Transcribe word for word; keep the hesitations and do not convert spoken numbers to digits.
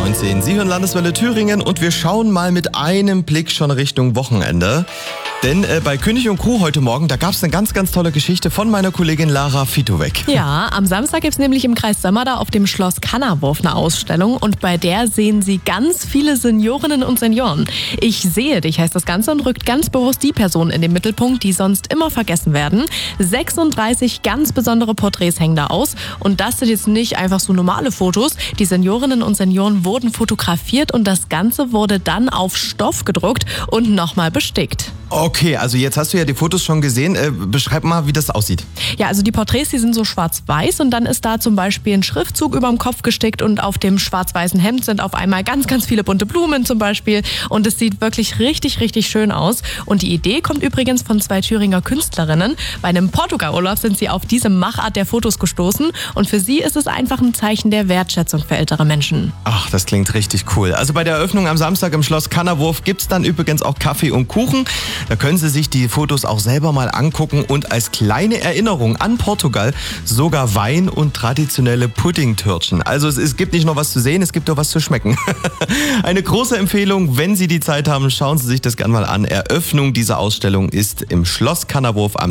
neunzehn. Sie hören Landeswelle Thüringen und wir schauen mal mit einem Blick schon Richtung Wochenende. Denn äh, bei König und Kuh heute Morgen, da gab es eine ganz, ganz tolle Geschichte von meiner Kollegin Lara Fitowek. Ja, am Samstag gibt es nämlich im Kreis Sömmerda auf dem Schloss Kannerwurf eine Ausstellung und bei der sehen Sie ganz viele Seniorinnen und Senioren. Ich sehe dich heißt das Ganze und rückt ganz bewusst die Personen in den Mittelpunkt, die sonst immer vergessen werden. sechsunddreißig ganz besondere Porträts hängen da aus und das sind jetzt nicht einfach so normale Fotos. Die Seniorinnen und Senioren wurden fotografiert und das Ganze wurde dann auf Stoff gedruckt und nochmal bestickt. Okay, also jetzt hast du ja die Fotos schon gesehen. Äh, beschreib mal, wie das aussieht. Ja, also die Porträts, die sind so schwarz-weiß und dann ist da zum Beispiel ein Schriftzug über dem Kopf gestickt und auf dem schwarz-weißen Hemd sind auf einmal ganz, ganz viele bunte Blumen zum Beispiel und es sieht wirklich richtig, richtig schön aus. Und die Idee kommt übrigens von zwei Thüringer Künstlerinnen. Bei einem Portugal-Urlaub sind sie auf diese Machart der Fotos gestoßen und für sie ist es einfach ein Zeichen der Wertschätzung für ältere Menschen. Ach, das klingt richtig cool. Also bei der Eröffnung am Samstag im Schloss Kannerwurf gibt es dann übrigens auch Kaffee und Kuchen. Da können Sie sich die Fotos auch selber mal angucken und als kleine Erinnerung an Portugal sogar Wein und traditionelle Puddingtörtchen. Also es, es gibt nicht nur was zu sehen, es gibt auch was zu schmecken. Eine große Empfehlung, wenn Sie die Zeit haben, schauen Sie sich das gerne mal an. Eröffnung dieser Ausstellung ist im Schloss Kannerwurf am